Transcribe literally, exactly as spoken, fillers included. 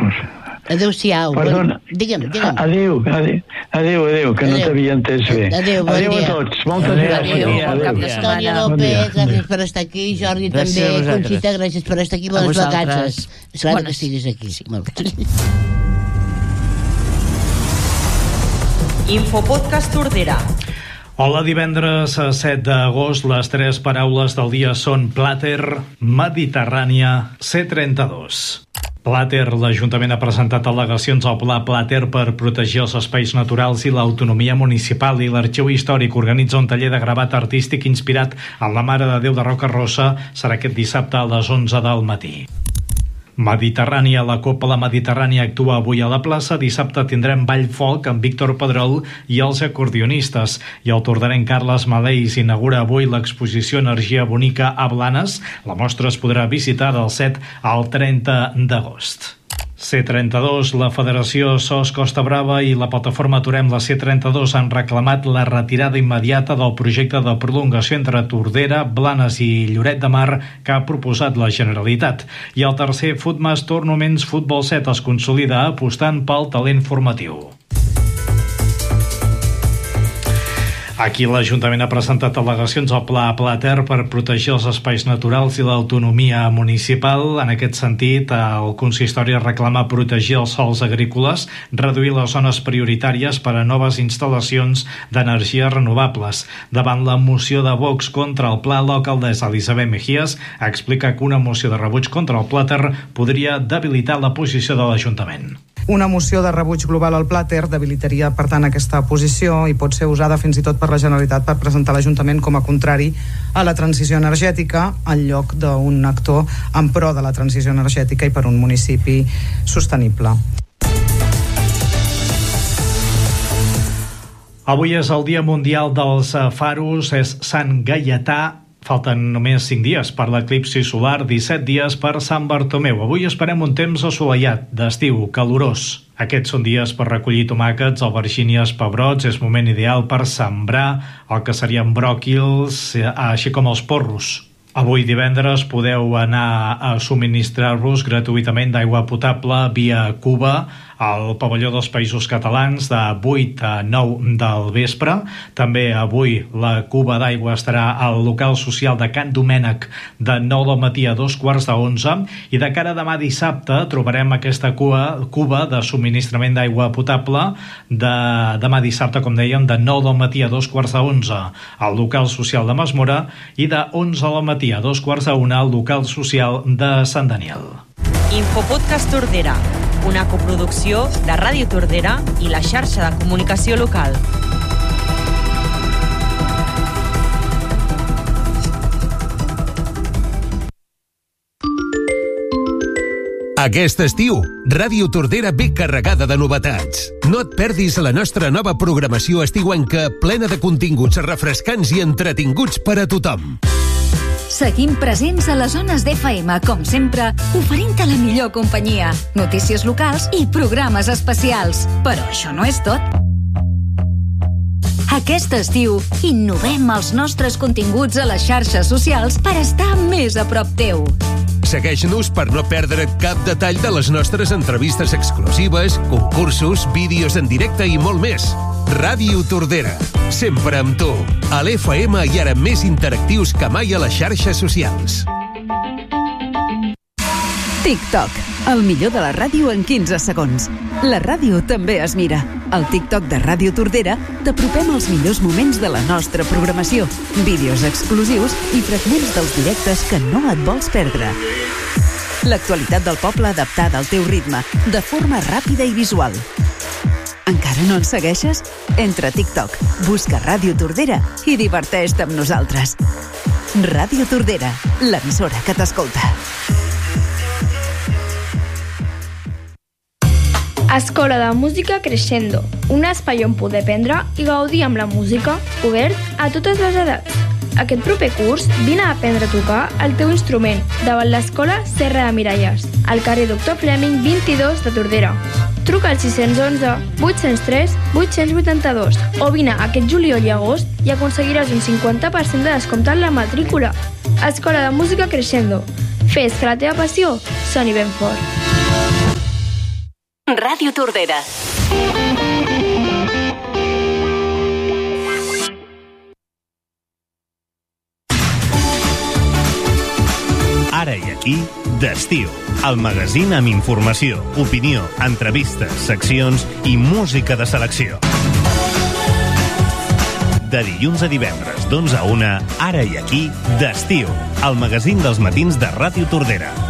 Pues... Adéu-siau. Perdona. Digue'm, digue'm. Adéu, adéu, adéu, adéu, que no t'havia entès bé. Adéu, bon adéu dia. a tots. Moltes Adéu, gràcies. adéu, Adéu. bon cap de setmana. Tònia López, gràcies per estar aquí. Jordi Gràcies a també. vosaltres. Conxita, gràcies per estar aquí. Bones vacances. S'agrada que estiguis aquí. Molt bé. Infopodcast Tordera. Hola, divendres set d'agost, les tres paraules del dia són Plater, Mediterrània, C trenta-dos. Plater, l'Ajuntament ha presentat al·legacions al Pla Plater per protegir els espais naturals i l'autonomia municipal, i l'Arxiu Històric organitza un taller de gravat artístic inspirat en la Mare de Déu de Rocarosa. Serà aquest dissabte a les onze del matí. Mediterrània, la Copla Mediterrània actua avui a la plaça. Dissabte tindrem ball folk amb Víctor Pedrol i els acordionistes, i el tordarenc Carles Maleis inaugura avui l'exposició Energia Bonica a Blanes. La mostra es podrà visitar del set al trenta d'agost. C trenta-dos, la Federació S O S Costa Brava i la plataforma Aturem la C trenta-dos han reclamat la retirada immediata del projecte de prolongació entre Tordera, Blanes i Lloret de Mar que ha proposat la Generalitat. I el tercer, Futmas Tournaments Futbol set es consolida apostant pel talent formatiu. Aquí l'Ajuntament ha presentat al·legacions al Pla Plater per protegir els espais naturals i l'autonomia municipal. En aquest sentit, el consistori reclama protegir els sòls agrícoles, reduir les zones prioritàries per a noves instal·lacions d'energies renovables. Davant la moció de Vox contra el Pla, l'alcaldessa Elisabet Mejías explica que una moció de rebuig contra el Plater podria debilitar la posició de l'Ajuntament. Una moció de rebuig global al Plater debilitaria, per tant, aquesta posició i pot ser usada fins i tot per la Generalitat per presentar l'Ajuntament com a contrari a la transició energètica en lloc d'un actor en pro de la transició energètica i per un municipi sostenible. Avui és el Dia Mundial dels Faros, és Sant Gaietà. Falten només cinc dies per l'eclipsi solar, disset dies per Sant Bartomeu. Avui esperem un temps assolellat, d'estiu, calorós. Aquests són dies per recollir tomàquets, albergínies, pebrots. És moment ideal per sembrar el que serien bròquils, així com els porros. Avui divendres podeu anar a subministrar-vos gratuïtament d'aigua potable via Cuba al pavelló dels Països Catalans de vuit a nou del vespre. També avui la cuba d'aigua estarà al local social de Can Domènec de nou del matí a dos quarts d'onze, i de cara a demà dissabte trobarem aquesta cuba, cuba de subministrament d'aigua potable de demà dissabte, com dèiem, de nou del matí a dos quarts d'onze al local social de Masmora i de onze del matí a dos quarts d'una al local social de Sant Daniel. Infopodcast Tordera, una coproducció de Ràdio Tordera i la xarxa de comunicació local. Aquest estiu, Ràdio Tordera ve carregada de novetats. No et perdis la nostra nova programació estiuenca plena de continguts refrescants i entretinguts per a tothom. Seguim presents a les zones d'F M, com sempre, oferint-te la millor companyia, notícies locals i programes especials. Però això no és tot. Aquest estiu, innovem els nostres continguts a les xarxes socials per estar més a prop teu. Segueix-nos per no perdre cap detall de les nostres entrevistes exclusives, concursos, vídeos en directe i molt més. Ràdio Tordera, sempre amb tu, a l'F M i ara més interactius que mai a les xarxes socials. TikTok, el millor de la ràdio en quinze segons. La ràdio també es mira. Al TikTok de Ràdio Tordera t'apropem els millors moments de la nostra programació, vídeos exclusius i fragments dels directes que no et vols perdre. L'actualitat del poble adaptada al teu ritme, de forma ràpida i visual. Encara no ens segueixes? Entra a TikTok, busca Ràdio Tordera i diverteix-te amb nosaltres. Ràdio Tordera, l'emissora que t'escolta. Escola de Música Crescendo, un espai on poder aprendre i gaudir amb la música, obert a totes les edats. Aquest proper curs vine a aprendre a tocar el teu instrument davant l'Escola Serra de Miralles, al carrer Doctor Fleming vint-i-dos de Tordera. Truca al sis onze, vuit zero tres, vuit vuit dos o vine aquest juliol i agost i aconseguiràs un cinquanta per cent de descompte en la matrícula. Escola de Música Crescendo. Fes que la teva passió soni ben fort. Ràdio Tordera. Ara i aquí, d'estiu. El magazín amb informació, opinió, entrevistes, seccions i música de selecció. De dilluns a divendres, d'onze a una, Ara i aquí, d'estiu. El magazín dels matins de Ràdio Tordera.